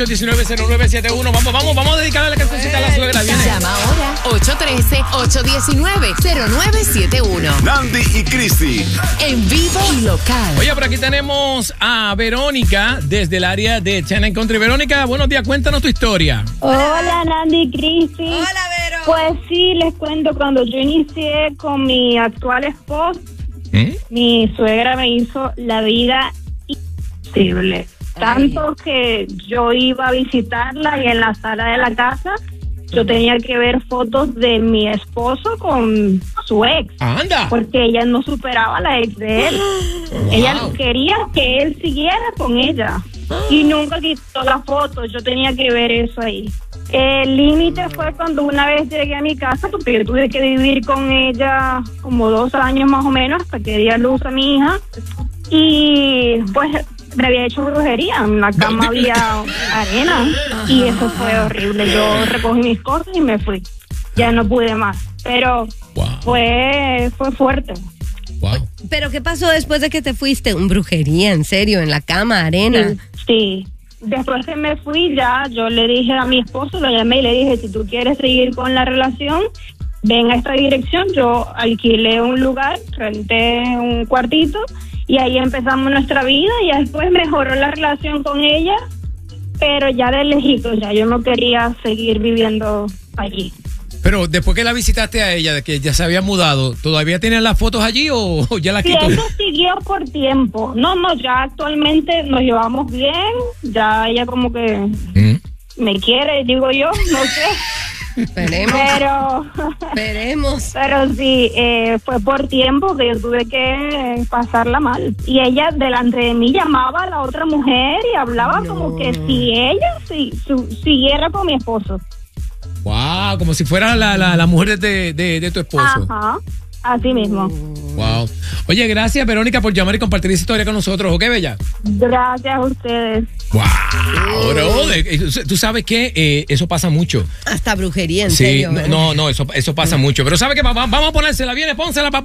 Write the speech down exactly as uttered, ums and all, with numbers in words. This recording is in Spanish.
diecinueve cero nueve siete uno. Vamos, vamos, vamos a dedicarle la cancioncita a la suegra. Viene. Llama ahora ocho uno tres, ocho uno nueve, cero nueve siete uno. Nandy y Cristi. En vivo y local. Oye, por aquí tenemos a Verónica desde el área de China Country. Verónica, buenos días, cuéntanos tu historia. Hola, Nandy y Cristi. Hola, Vero. Pues sí, les cuento, cuando yo inicié con mi actual esposo, ¿Eh? mi suegra me hizo la vida imposible. Tanto que yo iba a visitarla y en la sala de la casa yo tenía que ver fotos de mi esposo con su ex. ¡Anda! Porque ella no superaba a la ex de él. Wow. Ella quería que él siguiera con ella y nunca quitó la foto. Yo tenía que ver eso ahí. El límite fue cuando una vez llegué a mi casa, porque yo tuve que vivir con ella como dos años más o menos hasta que di a luz a mi hija. Y pues me había hecho brujería. En la cama había arena y eso fue horrible. Yo recogí mis cosas y me fui. Ya no pude más. Pero Wow. fue, fue fuerte. Wow. ¿Pero qué pasó después de que te fuiste? ¿Un brujería, en serio? ¿En la cama, arena? Sí, sí. Después que me fui ya, yo le dije a mi esposo, lo llamé y le dije, si tú quieres seguir con la relación, ven a esta dirección. Yo alquilé un lugar, renté un cuartito y ahí empezamos nuestra vida y después mejoró la relación con ella, pero ya de lejitos, ya yo no quería seguir viviendo allí. Pero después que la visitaste a ella, de que ya se había mudado, ¿todavía tienen las fotos allí o ya las Sí, quitó? eso siguió por tiempo. No, no, ya actualmente nos llevamos bien, ya ella como que ¿Mm? me quiere, digo yo, no sé. Esperemos. Pero, Esperemos. pero sí, eh, fue por tiempo que yo tuve que pasarla mal. Y ella delante de mí llamaba a la otra mujer y hablaba No. como que si ella si, su, siguiera con mi esposo. Wow, como si fuera la, la, la mujer de, de, de tu esposo. Ajá, así mismo. Wow. Oye, gracias, Verónica, por llamar y compartir esa historia con nosotros. ¿Ok, bella? Gracias a ustedes. Wow, bro. Tú sabes que eh, eso pasa mucho. Hasta brujería, en Sí, serio. no, ¿verdad? no, no, eso, eso pasa mucho. Pero ¿sabe qué? Vamos a ponérsela. Viene, pónsela, papá.